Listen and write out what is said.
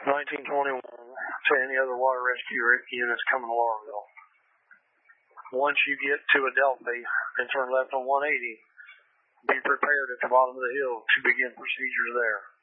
1921 to any other water rescue units coming to Laurelville. Once you get to Adelphi and turn left on 180, be prepared at the bottom of the hill to begin procedures there.